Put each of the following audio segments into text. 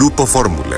Grupo Fórmula.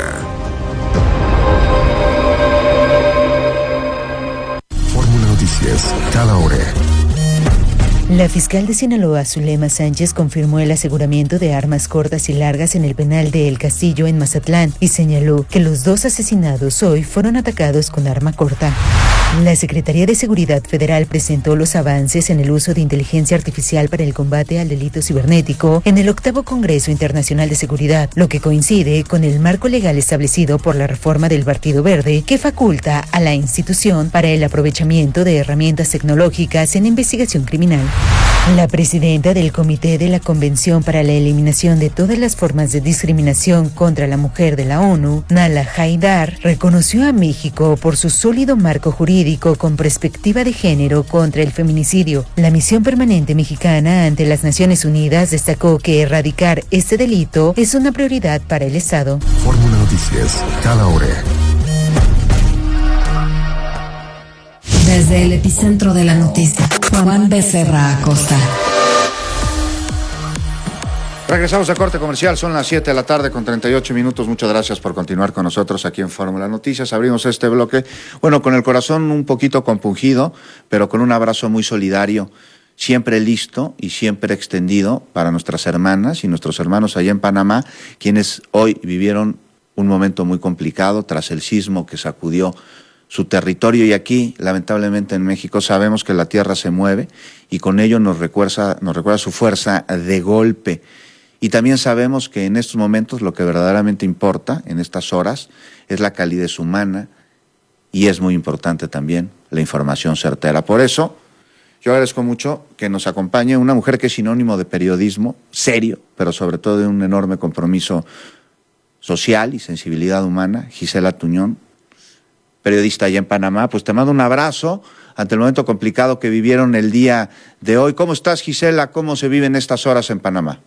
Fórmula Noticias, cada hora. La fiscal de Sinaloa, Zulema Sánchez, confirmó el aseguramiento de armas cortas y largas en el penal de El Castillo en Mazatlán y señaló que los 2 asesinados hoy fueron atacados con arma corta. La Secretaría de Seguridad Federal presentó los avances en el uso de inteligencia artificial para el combate al delito cibernético en el 8º Congreso Internacional de Seguridad, lo que coincide con el marco legal establecido por la reforma del Partido Verde, que faculta a la institución para el aprovechamiento de herramientas tecnológicas en investigación criminal. La presidenta del Comité de la Convención para la Eliminación de todas las formas de discriminación contra la mujer de la ONU, Nala Haidar, reconoció a México por su sólido marco jurídico con perspectiva de género contra el feminicidio. La misión permanente mexicana ante las Naciones Unidas destacó que erradicar este delito es una prioridad para el Estado. Fórmula Noticias, cada hora. Desde el epicentro de la noticia, Juan Becerra Acosta. Regresamos a corte comercial, son las 7 de la tarde con 38 minutos. Muchas gracias por continuar con nosotros aquí en Fórmula Noticias. Abrimos este bloque, con el corazón un poquito compungido, pero con un abrazo muy solidario, siempre listo y siempre extendido para nuestras hermanas y nuestros hermanos allá en Panamá, quienes hoy vivieron un momento muy complicado tras el sismo que sacudió su territorio, y aquí, lamentablemente en México, sabemos que la tierra se mueve y con ello nos recuerda su fuerza de golpe. Y también sabemos que en estos momentos lo que verdaderamente importa, en estas horas, es la calidez humana y es muy importante también la información certera. Por eso, yo agradezco mucho que nos acompañe una mujer que es sinónimo de periodismo serio, pero sobre todo de un enorme compromiso social y sensibilidad humana, Gisela Tuñón, periodista allá en Panamá. Pues te mando un abrazo ante el momento complicado que vivieron el día de hoy. ¿Cómo estás, Gisela? ¿Cómo se viven estas horas en Panamá?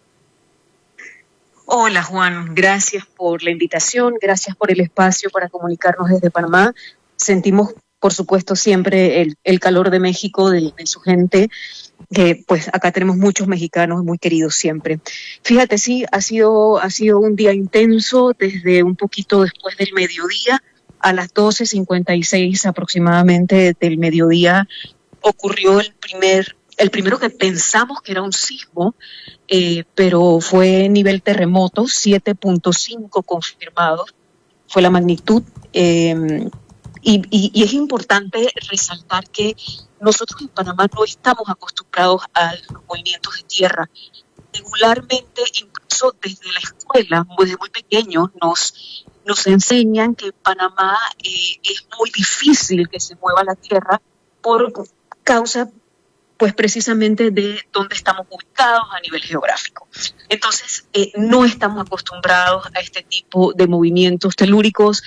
Hola, Juan. Gracias por la invitación, gracias por el espacio para comunicarnos desde Panamá. Sentimos, por supuesto, siempre el calor de México, de su gente, que pues acá tenemos muchos mexicanos muy queridos siempre. Fíjate, sí, ha sido un día intenso desde un poquito después del mediodía. A las 12:56 aproximadamente del mediodía ocurrió el primero que pensamos que era un sismo, pero fue nivel terremoto, 7.5 confirmados, fue la magnitud. Y es importante resaltar que nosotros en Panamá no estamos acostumbrados a los movimientos de tierra. Regularmente, incluso desde la escuela, desde muy pequeños, nos enseñan que en Panamá es muy difícil que se mueva la tierra por causa, pues precisamente de dónde estamos ubicados a nivel geográfico. Entonces, no estamos acostumbrados a este tipo de movimientos telúricos,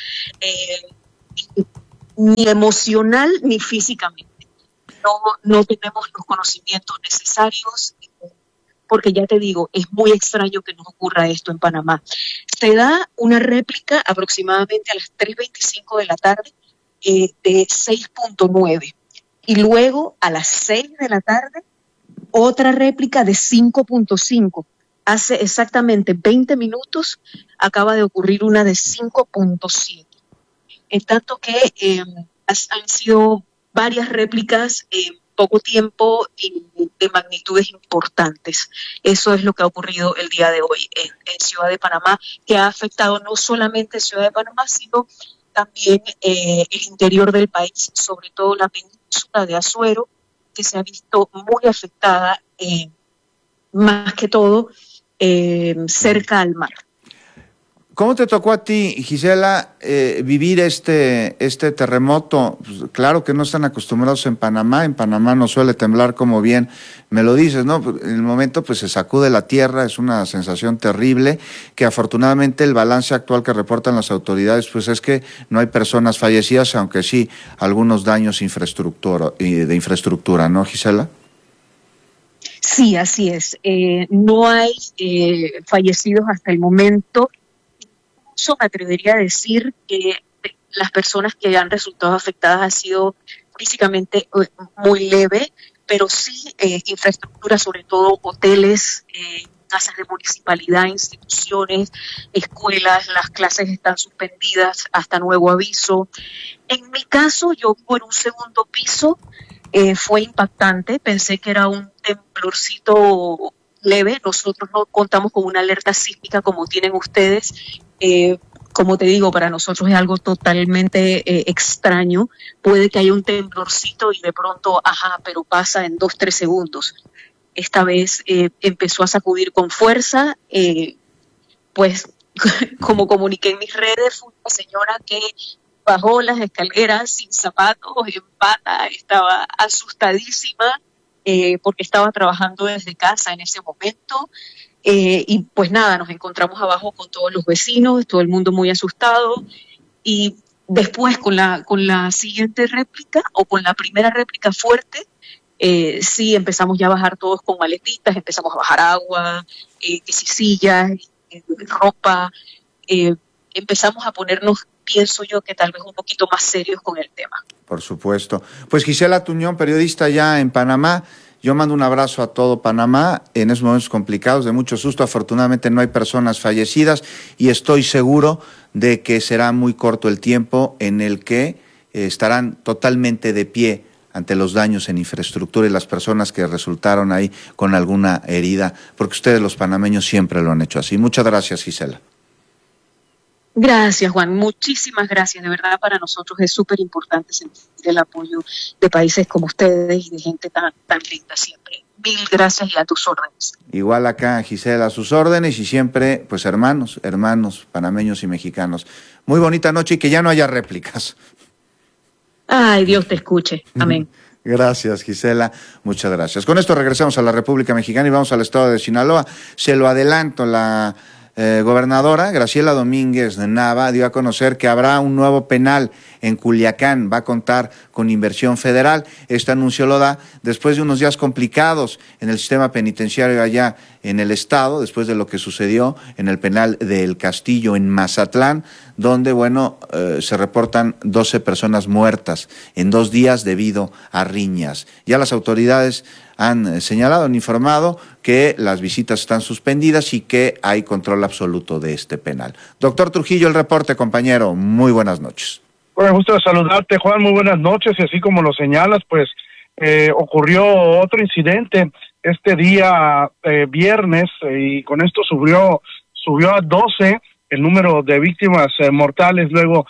ni emocional ni físicamente. No tenemos los conocimientos necesarios, porque ya te digo, es muy extraño que nos ocurra esto en Panamá. Se da una réplica aproximadamente a las 3:25 de la tarde de 6.9 y luego a las 6 de la tarde otra réplica de 5.5. Hace exactamente 20 minutos acaba de ocurrir una de 5.7. En tanto que han sido varias réplicas en poco tiempo y de magnitudes importantes. Eso es lo que ha ocurrido el día de hoy en Ciudad de Panamá, que ha afectado no solamente Ciudad de Panamá, sino también el interior del país, sobre todo la península de Azuero, que se ha visto muy afectada, más que todo cerca al mar. ¿Cómo te tocó a ti, Gisela, vivir este terremoto? Pues, claro que no están acostumbrados en Panamá no suele temblar, como bien me lo dices, ¿no? En el momento pues se sacude la tierra, es una sensación terrible, que afortunadamente el balance actual que reportan las autoridades pues es que no hay personas fallecidas, aunque sí algunos daños de infraestructura, ¿no, Gisela? Sí, así es. No hay fallecidos hasta el momento. Incluso me atrevería a decir que las personas que han resultado afectadas ha sido físicamente muy leve, pero sí infraestructura, sobre todo hoteles, casas de municipalidad, instituciones, escuelas, las clases están suspendidas hasta nuevo aviso. En mi caso, yo vivo en un segundo piso, fue impactante, pensé que era un temblorcito leve, nosotros no contamos con una alerta sísmica como tienen ustedes. Como te digo, para nosotros es algo totalmente extraño. Puede que haya un temblorcito y de pronto, pero pasa en 2-3 segundos. Esta vez empezó a sacudir con fuerza, pues como comuniqué en mis redes, fue una señora que bajó las escaleras sin zapatos, en bata, estaba asustadísima porque estaba trabajando desde casa en ese momento. Y pues nada, nos encontramos abajo con todos los vecinos, todo el mundo muy asustado, y después con la siguiente réplica o con la primera réplica fuerte, sí empezamos ya a bajar todos con maletitas, empezamos a bajar agua, que si sillas, ropa, empezamos a ponernos, pienso yo, que tal vez un poquito más serios con el tema. Por supuesto. Pues Gisela Tuñón, periodista ya en Panamá. Yo mando un abrazo a todo Panamá en esos momentos complicados, de mucho susto. Afortunadamente no hay personas fallecidas y estoy seguro de que será muy corto el tiempo en el que estarán totalmente de pie ante los daños en infraestructura y las personas que resultaron ahí con alguna herida, porque ustedes los panameños siempre lo han hecho así. Muchas gracias, Gisela. Gracias, Juan. Muchísimas gracias. De verdad, para nosotros es súper importante sentir el apoyo de países como ustedes y de gente tan linda siempre. Mil gracias y a tus órdenes. Igual acá, Gisela, a sus órdenes y siempre, pues hermanos panameños y mexicanos. Muy bonita noche y que ya no haya réplicas. Ay, Dios te escuche. Amén. Gracias, Gisela. Muchas gracias. Con esto regresamos a la República Mexicana y vamos al estado de Sinaloa. Se lo adelanto, la gobernadora Graciela Domínguez de Nava dio a conocer que habrá un nuevo penal en Culiacán, va a contar con inversión federal. Este anuncio lo da después de unos días complicados en el sistema penitenciario allá en el estado, después de lo que sucedió en el penal del Castillo en Mazatlán, donde, se reportan 12 personas muertas en 2 días debido a riñas. Ya las autoridades han señalado, han informado que las visitas están suspendidas y que hay control absoluto de este penal. Doctor Trujillo, el reporte, compañero. Muy buenas noches. Bueno, gusto de saludarte, Juan. Muy buenas noches. Y así como lo señalas, pues ocurrió otro incidente este día viernes y con esto subió a 12 el número de víctimas mortales luego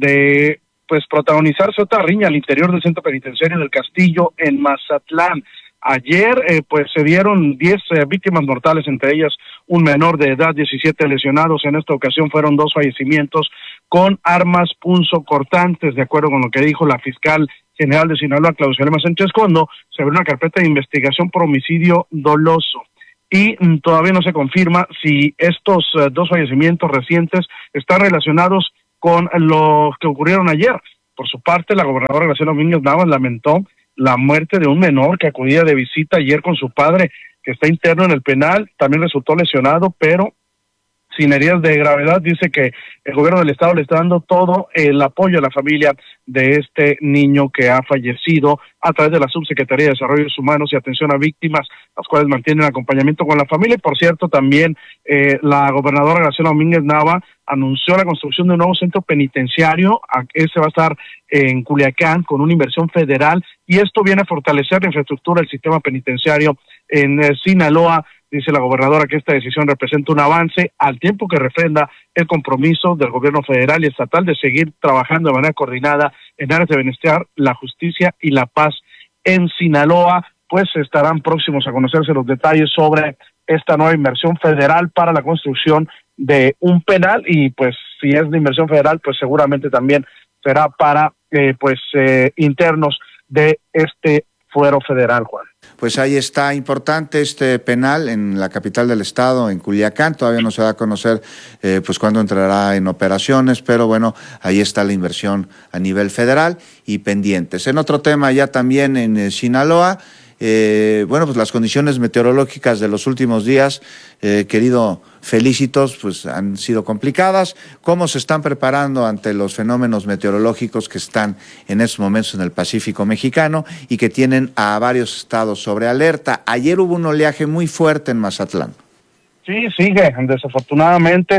de protagonizarse otra riña al interior del centro penitenciario del Castillo en Mazatlán. Ayer se dieron 10 víctimas mortales, entre ellas un menor de edad, 17 lesionados. En esta ocasión fueron 2 fallecimientos con armas punzocortantes, de acuerdo con lo que dijo la fiscal general de Sinaloa, Claudia Lema Sánchez Condo. Se abrió una carpeta de investigación por homicidio doloso y todavía no se confirma si estos 2 fallecimientos recientes están relacionados con los que ocurrieron ayer. Por su parte, la gobernadora Graciela Domínguez Nava lamentó la muerte de un menor que acudía de visita ayer con su padre, que está interno en el penal. También resultó lesionado, pero sin heridas de gravedad. Dice que el gobierno del estado le está dando todo el apoyo a la familia de este niño que ha fallecido a través de la Subsecretaría de Desarrollos Humanos y Atención a Víctimas, las cuales mantienen acompañamiento con la familia. Y por cierto, también la gobernadora Graciela Domínguez Nava anunció la construcción de un nuevo centro penitenciario. Ese va a estar en Culiacán con una inversión federal, y esto viene a fortalecer la infraestructura del sistema penitenciario en Sinaloa. Dice la gobernadora que esta decisión representa un avance al tiempo que refrenda el compromiso del gobierno federal y estatal de seguir trabajando de manera coordinada en áreas de bienestar, la justicia y la paz en Sinaloa. Pues estarán próximos a conocerse los detalles sobre esta nueva inversión federal para la construcción de un penal, y pues si es de inversión federal, pues seguramente también será para internos de este fuero federal, Juan. Pues ahí está, importante este penal en la capital del estado, en Culiacán. Todavía no se va a conocer cuándo entrará en operaciones, pero ahí está la inversión a nivel federal y pendientes. En otro tema, ya también en Sinaloa, las condiciones meteorológicas de los últimos días, querido Felicitos, pues han sido complicadas. ¿Cómo se están preparando ante los fenómenos meteorológicos que están en estos momentos en el Pacífico mexicano y que tienen a varios estados sobre alerta? Ayer hubo un oleaje muy fuerte en Mazatlán. Sí, sigue, desafortunadamente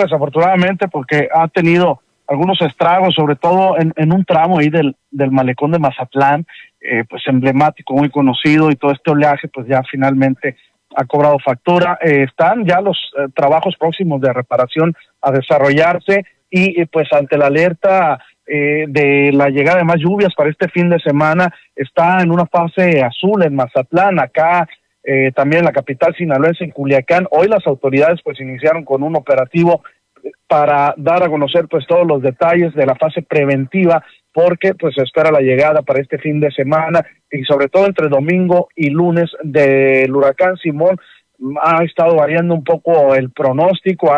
porque ha tenido algunos estragos, sobre todo en un tramo ahí del malecón de Mazatlán, pues emblemático, muy conocido, y todo este oleaje pues ya finalmente ha cobrado factura. Están ya los trabajos próximos de reparación a desarrollarse y pues ante la alerta de la llegada de más lluvias para este fin de semana, está en una fase azul en Mazatlán, acá también en la capital sinaloense, en Culiacán. Hoy las autoridades pues iniciaron con un operativo para dar a conocer pues todos los detalles de la fase preventiva, porque pues se espera la llegada para este fin de semana y sobre todo entre domingo y lunes del huracán Simón. Ha estado variando un poco el pronóstico,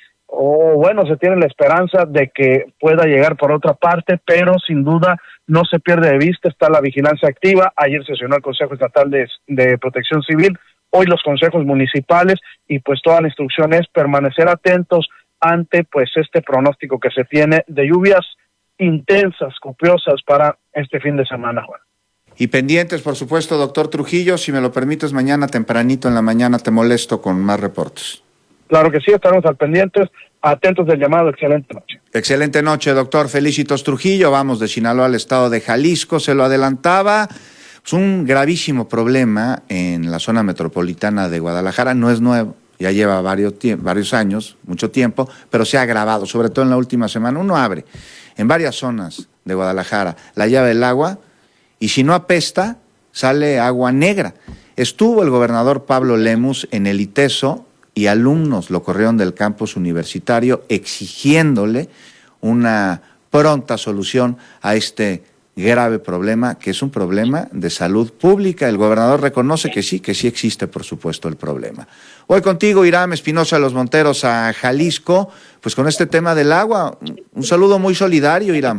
se tiene la esperanza de que pueda llegar por otra parte, pero sin duda no se pierde de vista, está la vigilancia activa. Ayer sesionó el Consejo Estatal de Protección Civil, hoy los consejos municipales, y pues toda la instrucción es permanecer atentos ante pues este pronóstico que se tiene de lluvias intensas, copiosas para este fin de semana, Juan. Y pendientes, por supuesto, doctor Trujillo, si me lo permites, mañana tempranito en la mañana te molesto con más reportes. Claro que sí, estaremos al pendientes, atentos del llamado. Excelente noche. Excelente noche, doctor Felicitos Trujillo. Vamos de Sinaloa al estado de Jalisco, se lo adelantaba. Es un gravísimo problema en la zona metropolitana de Guadalajara, no es nuevo. Ya lleva varios años, mucho tiempo, pero se ha agravado, sobre todo en la última semana. Uno abre en varias zonas de Guadalajara la llave del agua y si no apesta, sale agua negra. Estuvo el gobernador Pablo Lemus en el ITESO y alumnos lo corrieron del campus universitario exigiéndole una pronta solución a este grave problema, que es un problema de salud pública. El gobernador reconoce que sí existe, por supuesto, el problema. Hoy contigo, Hiram Espinosa de los Monteros, a Jalisco, pues con este tema del agua. Un saludo muy solidario, Hiram.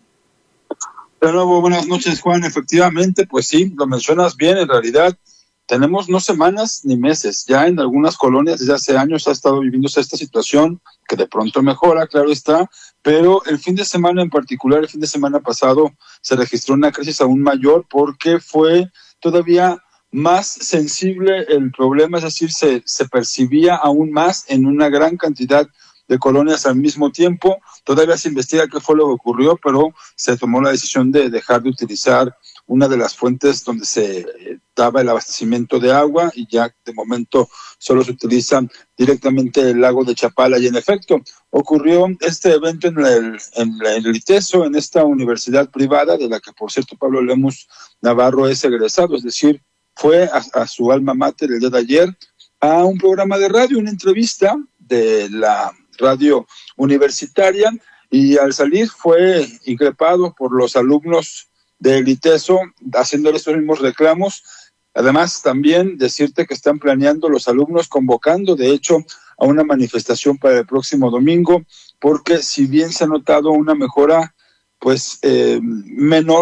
De nuevo, buenas noches, Juan. Efectivamente, pues sí, lo mencionas bien. En realidad, tenemos no semanas ni meses. Ya en algunas colonias desde hace años ha estado viviéndose esta situación, que de pronto mejora, claro está, pero el fin de semana en particular, el fin de semana pasado, se registró una crisis aún mayor porque fue todavía más sensible el problema, es decir, se percibía aún más en una gran cantidad de colonias al mismo tiempo. Todavía se investiga qué fue lo que ocurrió, pero se tomó la decisión de dejar de utilizar una de las fuentes donde se daba el abastecimiento de agua y ya de momento solo se utiliza directamente el lago de Chapala. Y en efecto, ocurrió este evento en el ITESO, en esta universidad privada, de la que por cierto Pablo Lemus Navarro es egresado, es decir, fue a su alma mater el día de ayer a un programa de radio, una entrevista de la radio universitaria, y al salir fue increpado por los alumnos del ITESO, haciéndole estos mismos reclamos. Además, también decirte que están planeando los alumnos, convocando, de hecho, a una manifestación para el próximo domingo, porque si bien se ha notado una mejora, pues menor